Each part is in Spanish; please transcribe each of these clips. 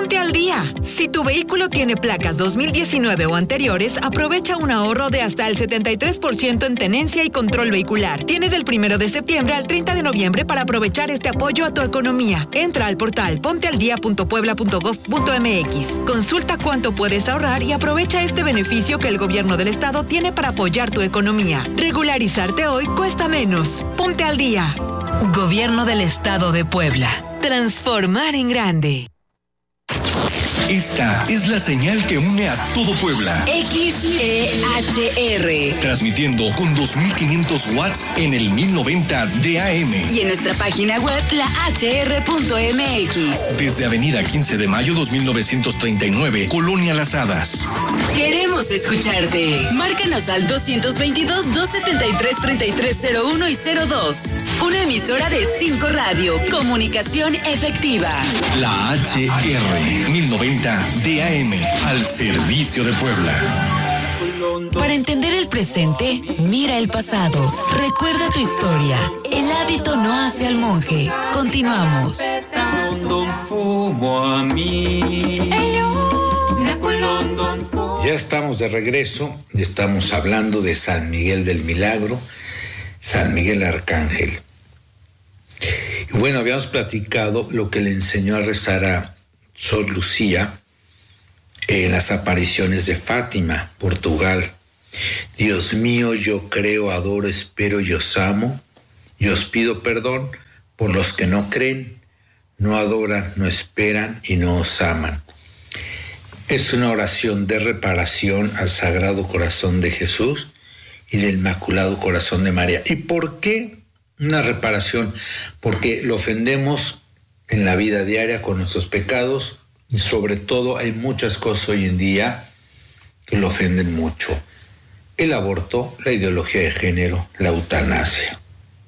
Ponte al día. Si tu vehículo tiene placas 2019 o anteriores, aprovecha un ahorro de hasta el 73% en tenencia y control vehicular. Tienes del 1 de septiembre al 30 de noviembre para aprovechar este apoyo a tu economía. Entra al portal pontealdía.puebla.gov.mx. Consulta cuánto puedes ahorrar y aprovecha este beneficio que el gobierno del estado tiene para apoyar tu economía. Regularizarte hoy cuesta menos. Ponte al día. Gobierno del Estado de Puebla. Transformar en grande. Esta es la señal que une a todo Puebla. XEHR. Transmitiendo con 2500 watts en el 1090 de AM. Y en nuestra página web, lahr.mx. Desde Avenida 15 de Mayo 2939, Colonia Las Hadas. Queremos escucharte. Márcanos al 222-273-3301 y 02. Una emisora de 5 Radio. Comunicación efectiva. La HR 1090 DAM, al servicio de Puebla. Para entender el presente, mira el pasado. Recuerda tu historia. El hábito no hace al monje. Continuamos. Ya estamos de regreso y estamos hablando de San Miguel del Milagro, San Miguel Arcángel. Y bueno, habíamos platicado lo que le enseñó a rezar a Sor Lucía en las apariciones de Fátima, Portugal. Dios mío, yo creo, adoro, espero y os amo, y os pido perdón por los que no creen, no adoran, no esperan y no os aman. Es una oración de reparación al Sagrado Corazón de Jesús y del Inmaculado Corazón de María. ¿Y por qué una reparación? Porque lo ofendemos en la vida diaria con nuestros pecados, y sobre todo hay muchas cosas hoy en día que lo ofenden mucho. El aborto, la ideología de género, la eutanasia.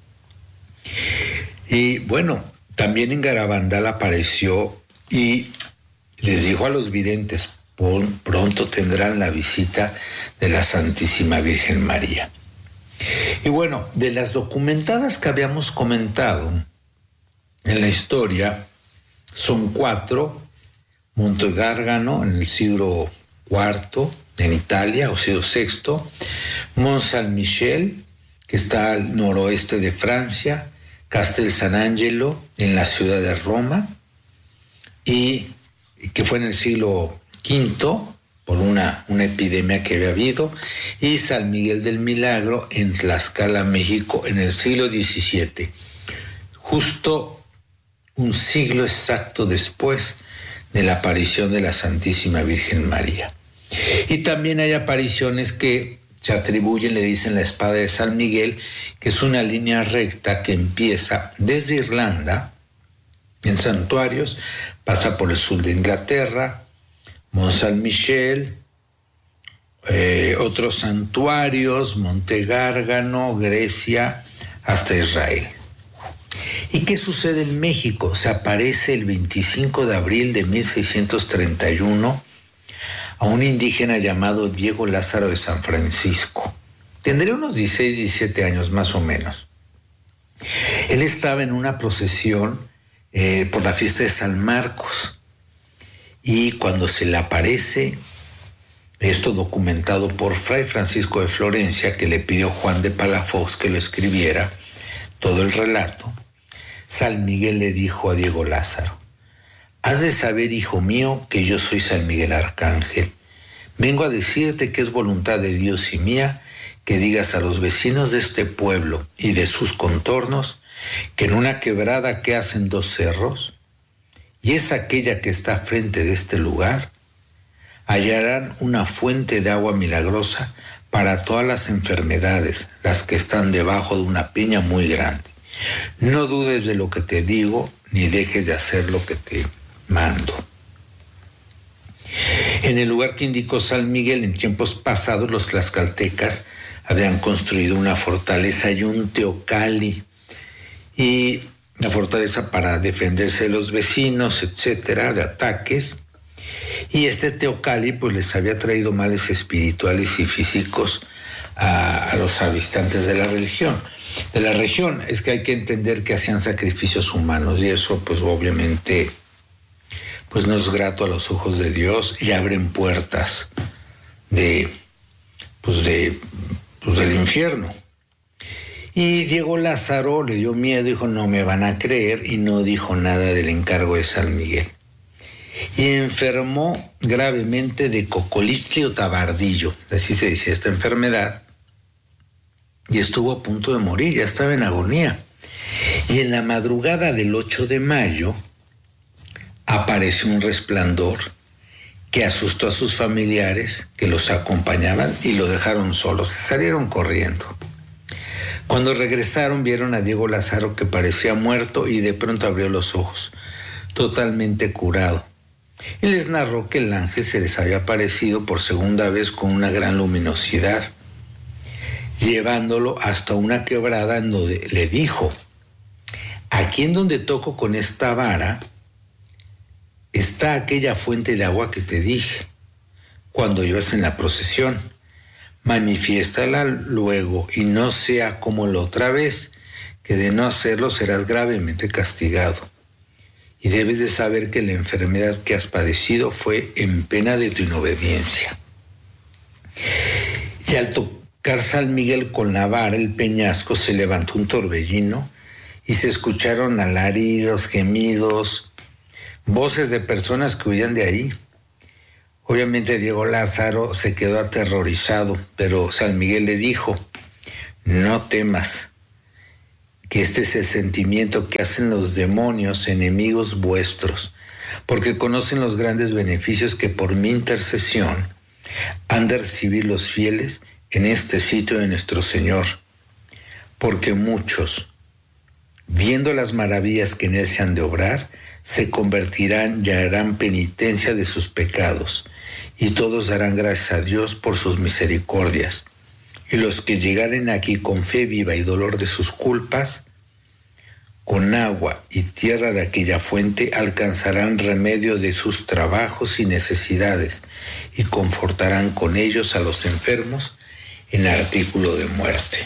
Y bueno, también en Garabandal apareció y les dijo a los videntes, pronto tendrán la visita de la Santísima Virgen María. Y bueno, de las documentadas que habíamos comentado en la historia, son 4. Monte Gárgano en el siglo IV en Italia, o siglo VI. Mont Saint-Michel, que está al noroeste de Francia. Castel San Angelo en la ciudad de Roma, y que fue en el siglo V por una epidemia que había habido. Y San Miguel del Milagro en Tlaxcala, México, en el siglo XVII. Justo un siglo exacto después de la aparición de la Santísima Virgen María. Y también hay apariciones que se atribuyen, le dicen la espada de San Miguel, que es una línea recta que empieza desde Irlanda, en santuarios, pasa por el sur de Inglaterra, Mont Saint-Michel, otros santuarios, Monte Gárgano, Grecia, hasta Israel. ¿Y qué sucede en México? Se aparece el 25 de abril de 1631 a un indígena llamado Diego Lázaro de San Francisco. Tendría unos 16, 17 años más o menos. Él estaba en una procesión por la fiesta de San Marcos, y cuando se le aparece, esto documentado por Fray Francisco de Florencia, que le pidió Juan de Palafox que lo escribiera, todo el relato, San Miguel le dijo a Diego Lázaro: has de saber, hijo mío, que yo soy San Miguel Arcángel. Vengo a decirte que es voluntad de Dios y mía que digas a los vecinos de este pueblo y de sus contornos que en una quebrada que hacen 2 cerros, y es aquella que está frente de este lugar, hallarán una fuente de agua milagrosa para todas las enfermedades, las que están debajo de una peña muy grande. No dudes de lo que te digo, ni dejes de hacer lo que te mando. En el lugar que indicó San Miguel, en tiempos pasados los tlaxcaltecas habían construido una fortaleza y un teocalli, y la fortaleza para defenderse de los vecinos, etcétera, de ataques. Y este teocalli pues les había traído males espirituales y físicos a los habitantes de la región. Es que hay que entender que hacían sacrificios humanos, y eso pues obviamente pues no es grato a los ojos de Dios y abren puertas del infierno. Y Diego Lázaro le dio miedo, dijo no me van a creer, y no dijo nada del encargo de San Miguel. Y enfermó gravemente de cocolistrio tabardillo, así se decía esta enfermedad, y estuvo a punto de morir, ya estaba en agonía. Y en la madrugada del 8 de mayo apareció un resplandor que asustó a sus familiares que los acompañaban y lo dejaron solo, se salieron corriendo. Cuando regresaron vieron a Diego Lázaro que parecía muerto y de pronto abrió los ojos, totalmente curado. Y les narró que el ángel se les había aparecido por segunda vez con una gran luminosidad, llevándolo hasta una quebrada en donde le dijo, aquí en donde toco con esta vara está aquella fuente de agua que te dije cuando ibas en la procesión. Manifiéstala luego y no sea como la otra vez, que de no hacerlo serás gravemente castigado. Y debes de saber que la enfermedad que has padecido fue en pena de tu inobediencia. Y al tocar San Miguel con la vara el peñasco se levantó un torbellino y se escucharon alaridos, gemidos, voces de personas que huían de ahí. Obviamente Diego Lázaro se quedó aterrorizado, pero San Miguel le dijo, no temas, que este es el sentimiento que hacen los demonios enemigos vuestros, porque conocen los grandes beneficios que por mi intercesión han de recibir los fieles en este sitio de nuestro Señor, porque muchos, viendo las maravillas que en él se han de obrar, se convertirán y harán penitencia de sus pecados, y todos darán gracias a Dios por sus misericordias. Y los que llegaren aquí con fe viva y dolor de sus culpas, con agua y tierra de aquella fuente alcanzarán remedio de sus trabajos y necesidades, y confortarán con ellos a los enfermos en artículo de muerte.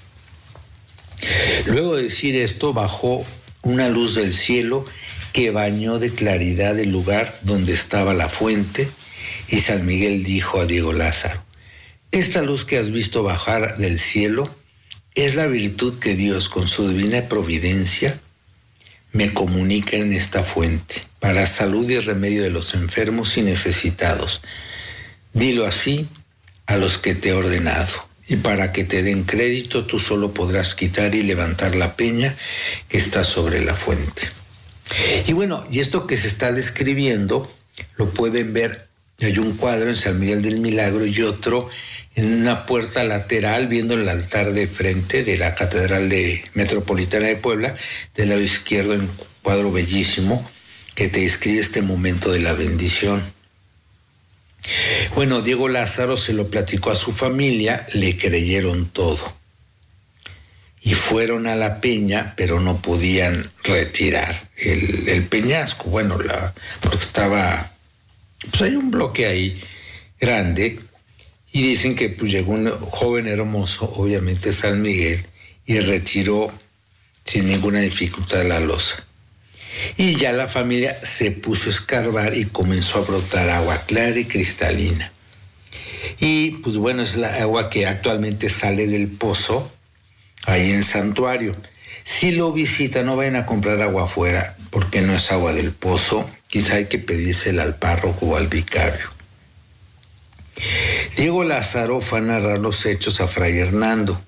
Luego de decir esto, bajó una luz del cielo que bañó de claridad el lugar donde estaba la fuente, y San Miguel dijo a Diego Lázaro, esta luz que has visto bajar del cielo es la virtud que Dios con su divina providencia me comunica en esta fuente para salud y remedio de los enfermos y necesitados. Dilo así a los que te he ordenado, y para que te den crédito tú solo podrás quitar y levantar la peña que está sobre la fuente. Y bueno, y esto que se está describiendo lo pueden ver, hay un cuadro en San Miguel del Milagro y otro en una puerta lateral viendo el altar de frente de la Catedral Metropolitana de Puebla, del lado izquierdo, en un cuadro bellísimo que te describe este momento de la bendición. Bueno, Diego Lázaro se lo platicó a su familia, le creyeron todo y fueron a la peña, pero no podían retirar el peñasco. Bueno, porque estaba, pues hay un bloque ahí grande, y dicen que pues llegó un joven hermoso, obviamente San Miguel, y retiró sin ninguna dificultad la losa. Y ya la familia se puso a escarbar y comenzó a brotar agua clara y cristalina. Y pues bueno, es la agua que actualmente sale del pozo ahí en Santuario. Si lo visitan, no vayan a comprar agua afuera, porque no es agua del pozo, quizá hay que pedírsela al párroco o al vicario. Diego Lázaro fue a narrar los hechos a Fray Hernando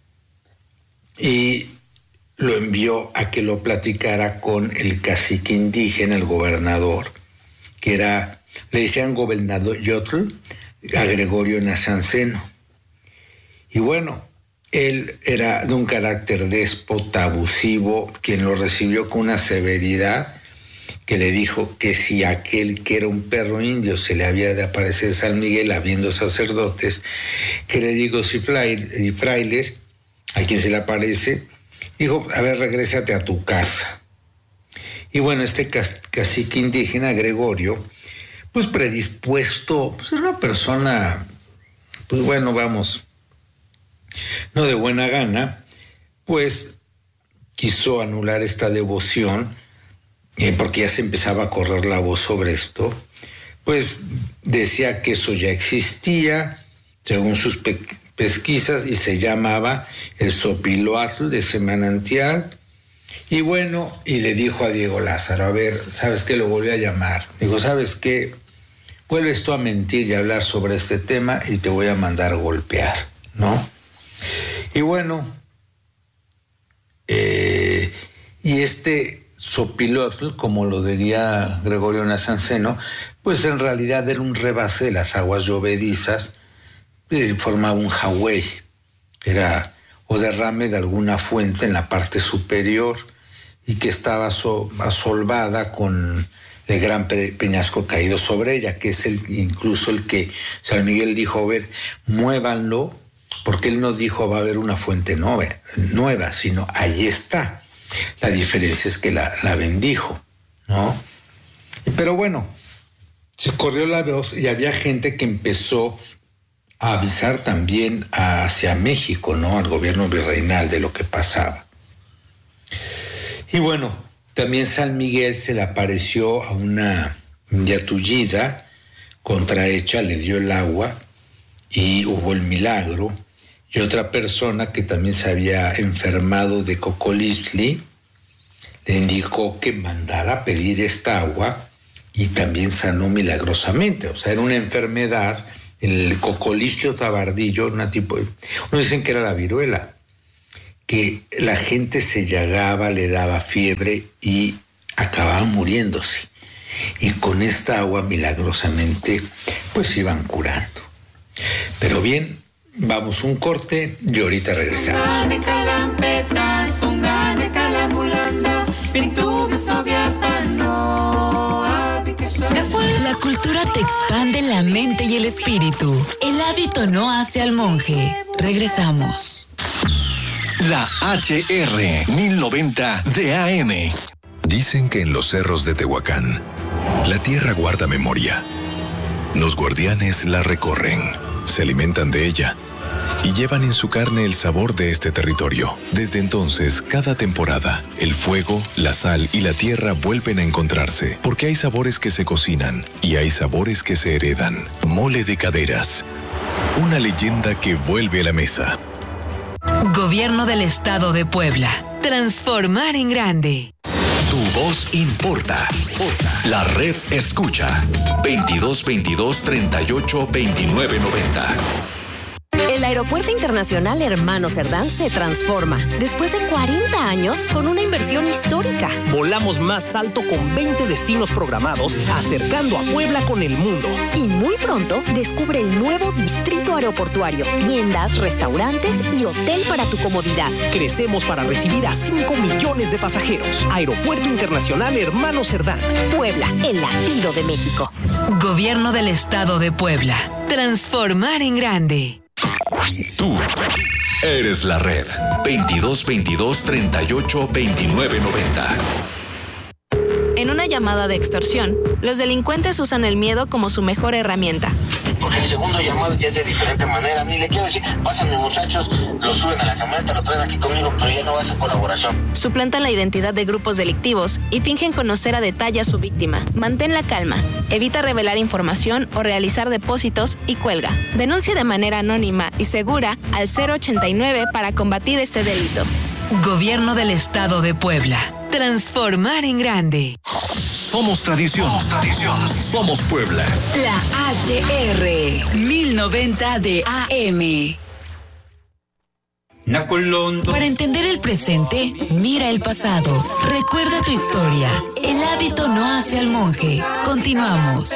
y lo envió a que lo platicara con el cacique indígena, el gobernador, que era, le decían gobernador Yotl, a Gregorio Nazanceno. Y bueno, él era de un carácter déspota, abusivo, quien lo recibió con una severidad que le dijo que si aquel que era un perro indio se le había de aparecer San Miguel habiendo sacerdotes, clérigos y frailes, a quien se le aparece, dijo, a ver, regrésate a tu casa. Y bueno, este cacique indígena, Gregorio, pues predispuesto, pues era una persona, pues bueno, vamos, no de buena gana, pues quiso anular esta devoción porque ya se empezaba a correr la voz sobre esto, pues decía que eso ya existía, según sus pesquisas, y se llamaba el Zopiloatlán, de ese manantial. Y bueno, y le dijo a Diego Lázaro, a ver, ¿sabes qué? Lo volvió a llamar. Digo, ¿sabes qué? Vuelves tú a mentir y a hablar sobre este tema y te voy a mandar a golpear, ¿no? Y bueno, y este Zopiloatlán, como lo diría Gregorio Nazanceno, pues en realidad era un rebase de las aguas llovedizas, formaba un jagüey, o derrame de alguna fuente en la parte superior, y que estaba asolvada con el gran peñasco caído sobre ella, que es incluso el que San Miguel dijo, a ver, muévanlo, porque él no dijo va a haber una fuente nueva, sino ahí está. La diferencia es que la bendijo, ¿no? Pero bueno, se corrió la voz y había gente que empezó a avisar también hacia México, ¿no? Al gobierno virreinal de lo que pasaba. Y bueno, también San Miguel se le apareció a una yatullida contrahecha, le dio el agua y hubo el milagro. Y otra persona que también se había enfermado de cocolizli le indicó que mandara a pedir esta agua y también sanó milagrosamente. O sea, era una enfermedad, el cocolizli o tabardillo, uno dicen que era la viruela, que la gente se llagaba, le daba fiebre y acababa muriéndose. Y con esta agua milagrosamente pues iban curando. Pero bien, vamos un corte y ahorita regresamos. La cultura te expande la mente y el espíritu. El hábito no hace al monje. Regresamos. La HR 1090 de AM. Dicen que en los cerros de Tehuacán, la tierra guarda memoria. Los guardianes la recorren, se alimentan de ella y llevan en su carne el sabor de este territorio. Desde entonces, cada temporada, el fuego, la sal y la tierra vuelven a encontrarse, porque hay sabores que se cocinan y hay sabores que se heredan. Mole de caderas, una leyenda que vuelve a la mesa. Gobierno del Estado de Puebla. Transformar en grande. Tu voz importa. La red escucha. 2222-382990. El Aeropuerto Internacional Hermano Cerdán se transforma después de 40 años con una inversión histórica. Volamos más alto con 20 destinos programados, acercando a Puebla con el mundo. Y muy pronto descubre el nuevo distrito aeroportuario, tiendas, restaurantes y hotel para tu comodidad. Crecemos para recibir a 5 millones de pasajeros. Aeropuerto Internacional Hermano Cerdán. Puebla, el latido de México. Gobierno del Estado de Puebla. Transformar en grande. Tú eres la red. 2222-382990. En una llamada de extorsión, los delincuentes usan el miedo como su mejor herramienta. Porque el segundo llamado ya es de diferente manera. Ni le quiero decir, pásenme muchachos, lo suben a la camioneta, lo traen aquí conmigo, pero ya no va a ser colaboración. Suplantan la identidad de grupos delictivos y fingen conocer a detalle a su víctima. Mantén la calma, evita revelar información o realizar depósitos y cuelga. Denuncia de manera anónima y segura al 089 para combatir este delito. Gobierno del Estado de Puebla. Transformar en grande. Somos tradición. Somos Puebla. La HR 1090 de AM. Para entender el presente, mira el pasado. Recuerda tu historia. El hábito no hace al monje. Continuamos.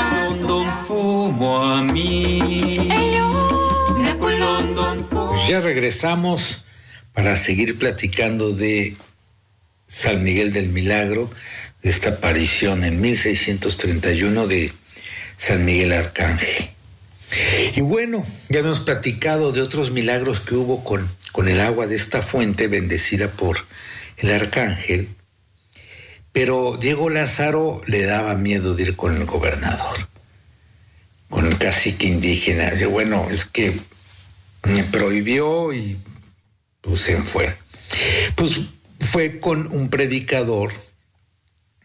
Ya regresamos para seguir platicando de San Miguel del Milagro, de esta aparición en 1631 de San Miguel Arcángel. Y bueno, ya hemos platicado de otros milagros que hubo con el agua de esta fuente bendecida por el Arcángel, pero Diego Lázaro le daba miedo de ir con el gobernador, con el cacique indígena. Bueno, es que me prohibió y pues se fue. Pues fue con un predicador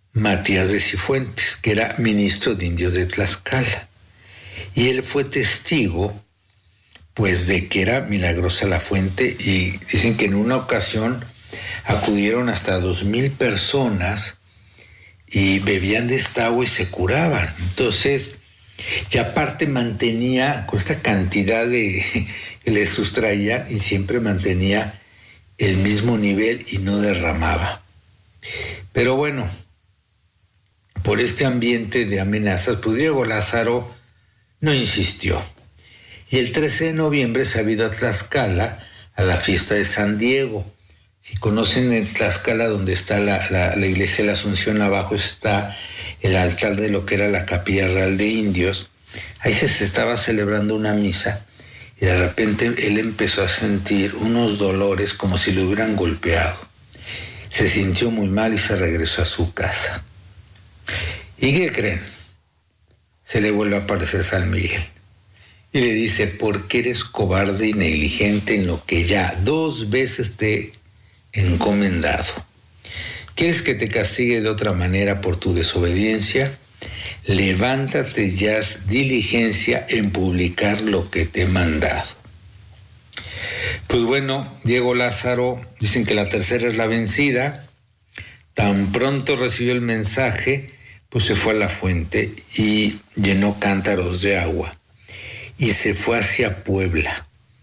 Matías de Cifuentes, que era ministro de Indios de Tlaxcala. Y él fue testigo, pues, de que era milagrosa la fuente, y dicen que en una ocasión acudieron hasta 2,000 personas y bebían de esta agua y se curaban. Entonces, y aparte mantenía, con esta cantidad de que le sustraían, y siempre mantenía el mismo nivel y no derramaba. Pero bueno, por este ambiente de amenazas, pues Diego Lázaro no insistió. Y el 13 de noviembre se ha ido a Tlaxcala a la fiesta de San Diego. Si conocen en Tlaxcala, donde está la iglesia de la Asunción, abajo está el altar de lo que era la Capilla Real de Indios. Ahí se estaba celebrando una misa y de repente él empezó a sentir unos dolores como si lo hubieran golpeado. Se sintió muy mal y se regresó a su casa. ¿Y qué creen? Se le vuelve a aparecer San Miguel y le dice: ¿por qué eres cobarde y negligente en lo que ya 2 veces te he encomendado? ¿Quieres que te castigue de otra manera por tu desobediencia? Levántate y haz diligencia en publicar lo que te he mandado. Pues bueno, Diego Lázaro, dicen que la tercera es la vencida. Tan pronto recibió el mensaje, pues se fue a la fuente y llenó cántaros de agua. Y se fue hacia Puebla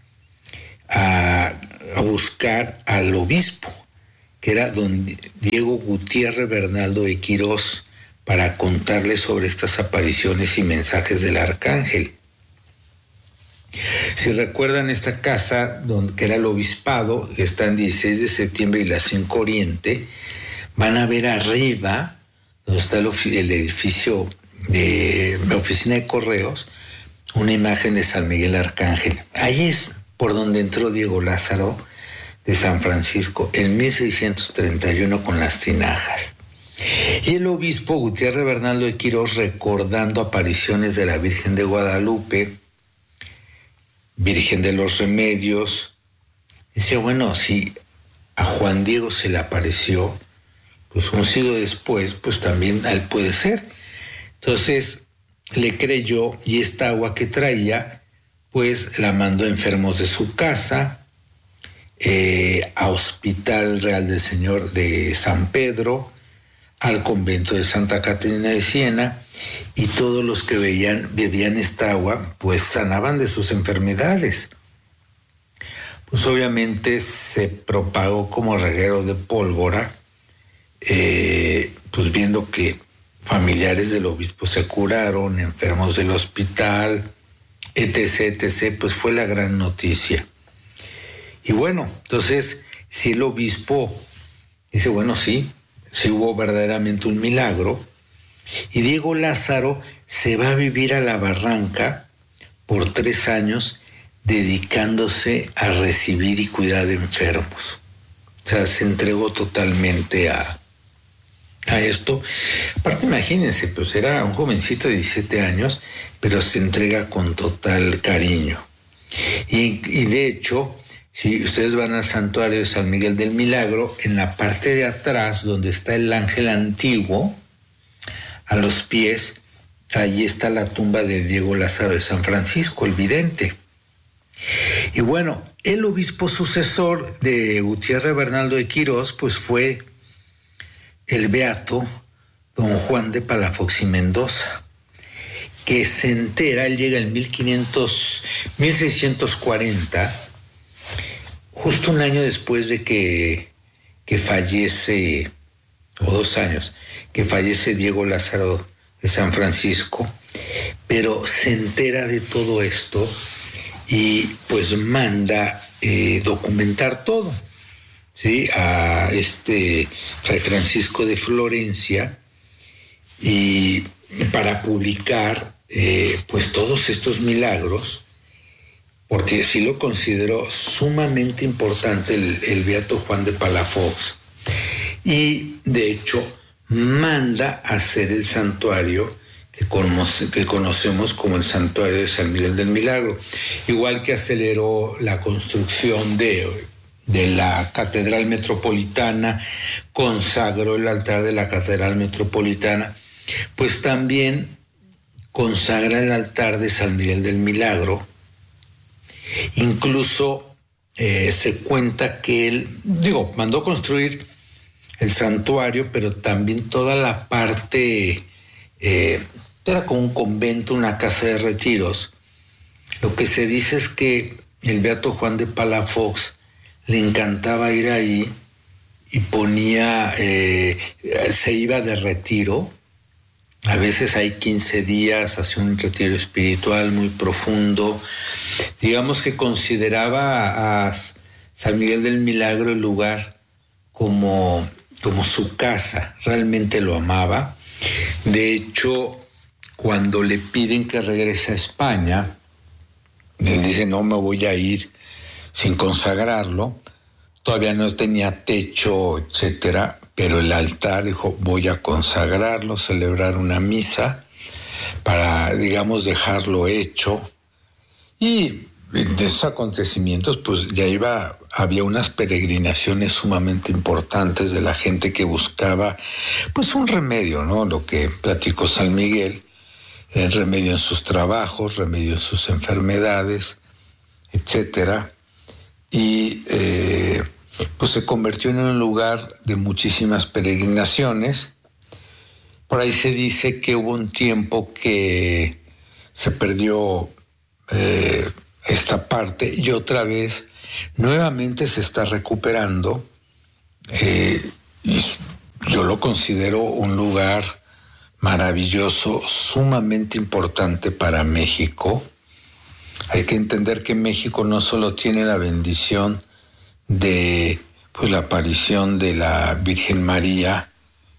a buscar al obispo, que era don Diego Gutiérrez Bernaldo de Quirós, para contarle sobre estas apariciones y mensajes del arcángel. Si recuerdan, esta casa, que era el obispado, está en 16 de septiembre y la 5 Oriente, van a ver arriba, donde está el edificio de la oficina de correos, una imagen de San Miguel Arcángel. Ahí es por donde entró Diego Lázaro de San Francisco en 1631 con las tinajas. Y el obispo Gutiérrez Bernaldo de Quirós, recordando apariciones de la Virgen de Guadalupe, Virgen de los Remedios, dice: bueno, si a Juan Diego se le apareció, pues un siglo después, pues también a él puede ser. Entonces le creyó, y esta agua que traía, pues la mandó a enfermos de su casa, a Hospital Real del Señor de San Pedro, al convento de Santa Catarina de Siena, y todos los que bebían esta agua, pues sanaban de sus enfermedades. Pues obviamente se propagó como reguero de pólvora, pues viendo que familiares del obispo se curaron, enfermos del hospital, etc., pues fue la gran noticia. Y bueno, entonces, si el obispo dice: bueno, sí hubo verdaderamente un milagro, y Diego Lázaro se va a vivir a la Barranca por 3 años, dedicándose a recibir y cuidar de enfermos. O sea, se entregó totalmente a esto. Aparte, imagínense, pues era un jovencito de 17 años, pero se entrega con total cariño. Y de hecho, si ustedes van al santuario de San Miguel del Milagro, en la parte de atrás, donde está el ángel antiguo, a los pies, allí está la tumba de Diego Lázaro de San Francisco, el vidente. Y bueno, el obispo sucesor de Gutiérrez Bernaldo de Quirós, pues fue el beato don Juan de Palafox y Mendoza, que se entera, él llega en 1640, justo un año después de que fallece, o 2 años, que fallece Diego Lázaro de San Francisco, pero se entera de todo esto y pues manda documentar todo, ¿sí? A Fray Francisco de Florencia, y para publicar pues todos estos milagros, porque sí lo consideró sumamente importante el beato Juan de Palafox. Y de hecho manda hacer el santuario que conocemos como el santuario de San Miguel del Milagro, igual que aceleró la construcción de de la Catedral Metropolitana, consagró el altar de la Catedral Metropolitana, pues también consagra el altar de San Miguel del Milagro. Incluso se cuenta que él, mandó construir el santuario, pero también toda la parte, era como un convento, una casa de retiros. Lo que se dice es que el beato Juan de Palafox le encantaba ir ahí y ponía, se iba de retiro, a veces hay 15 días, hacía un retiro espiritual muy profundo. Digamos que consideraba a San Miguel del Milagro el lugar como su casa, realmente lo amaba. De hecho, cuando le piden que regrese a España, él dice, no me voy a ir sin consagrarlo. Todavía no tenía techo, etcétera, pero el altar, dijo, voy a consagrarlo, celebrar una misa para, dejarlo hecho. Y de esos acontecimientos, pues había unas peregrinaciones sumamente importantes de la gente que buscaba, pues un remedio, ¿no? Lo que platicó San Miguel, el remedio en sus trabajos, remedio en sus enfermedades, etcétera. Y pues se convirtió en un lugar de muchísimas peregrinaciones. Por ahí se dice que hubo un tiempo que se perdió esta parte y otra vez nuevamente se está recuperando. Y yo lo considero un lugar maravilloso, sumamente importante para México. Hay que entender que México no solo tiene la bendición de la aparición de la Virgen María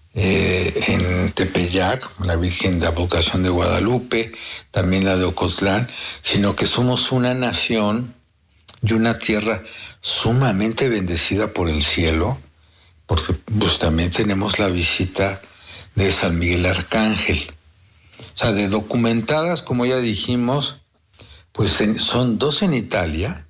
en Tepeyac, la Virgen de Advocación de Guadalupe, también la de Ocotlán, sino que somos una nación y una tierra sumamente bendecida por el cielo, porque pues también tenemos la visita de San Miguel Arcángel. O sea, de documentadas, como ya dijimos, pues son 2 en Italia,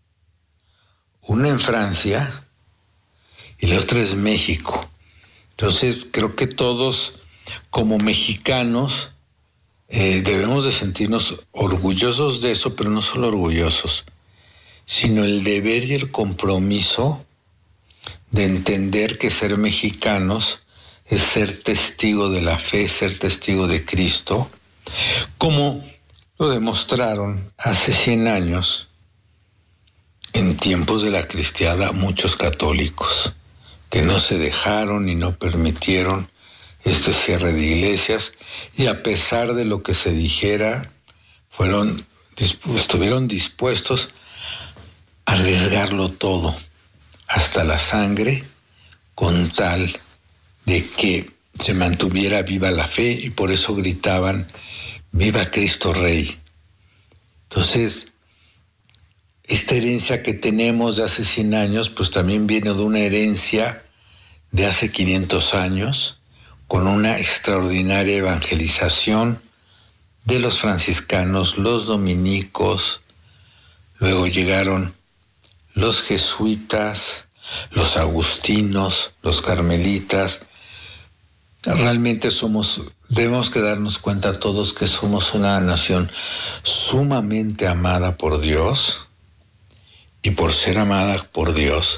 una en Francia y la otra es México. Entonces creo que todos como mexicanos debemos de sentirnos orgullosos de eso, pero no solo orgullosos, sino el deber y el compromiso de entender que ser mexicanos es ser testigo de la fe, ser testigo de Cristo, como lo demostraron hace 100 años, en tiempos de la cristiada, muchos católicos que no se dejaron y no permitieron este cierre de iglesias, y a pesar de lo que se dijera, estuvieron dispuestos a arriesgarlo todo, hasta la sangre, con tal de que se mantuviera viva la fe, y por eso gritaban, ¡Viva Cristo Rey! Entonces, esta herencia que tenemos de hace 100 años, pues también viene de una herencia de hace 500 años, con una extraordinaria evangelización de los franciscanos, los dominicos, luego llegaron los jesuitas, los agustinos, los carmelitas. Realmente debemos que darnos cuenta todos que somos una nación sumamente amada por Dios, y por ser amada por Dios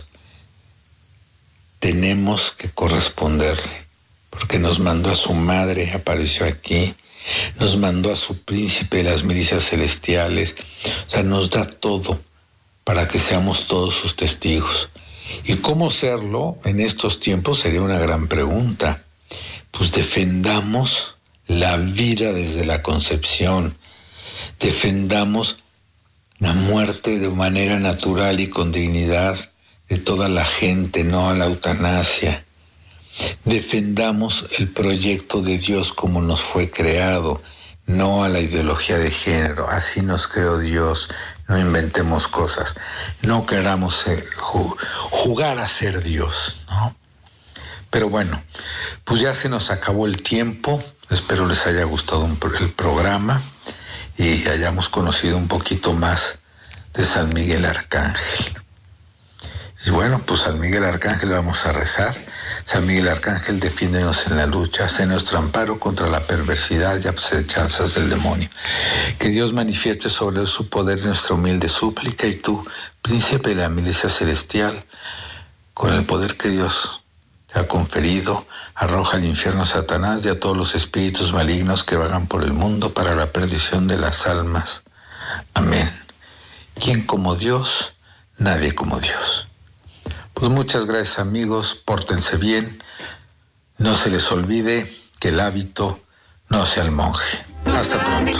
tenemos que corresponderle, porque nos mandó a su madre, apareció aquí, nos mandó a su príncipe de las milicias celestiales, o sea, nos da todo para que seamos todos sus testigos. ¿Y cómo serlo en estos tiempos? Sería una gran pregunta. Pues defendamos la vida desde la concepción, defendamos la muerte de manera natural y con dignidad de toda la gente, no a la eutanasia. Defendamos el proyecto de Dios como nos fue creado, no a la ideología de género. Así nos creó Dios, no inventemos cosas. No queramos jugar a ser Dios, ¿no? Pero bueno, pues ya se nos acabó el tiempo. Espero les haya gustado el programa y hayamos conocido un poquito más de San Miguel Arcángel. Y bueno, pues San Miguel Arcángel vamos a rezar. San Miguel Arcángel, defiéndenos en la lucha, sé nuestro amparo contra la perversidad y asechanzas del demonio. Que Dios manifieste sobre él su poder, nuestra humilde súplica, y tú, príncipe de la milicia celestial, con el poder que Dios te ha conferido, arroja al infierno a Satanás y a todos los espíritus malignos que vagan por el mundo para la perdición de las almas. Amén. ¿Quién como Dios? Nadie como Dios. Pues muchas gracias, amigos, pórtense bien, no se les olvide que el hábito no hace al monje. Hasta pronto.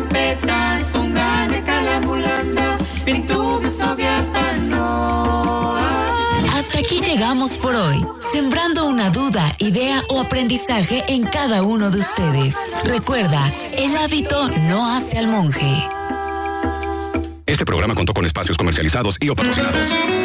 Hasta aquí llegamos por hoy, sembrando una duda, idea o aprendizaje en cada uno de ustedes. Recuerda, el hábito no hace al monje. Este programa contó con espacios comercializados y o patrocinados.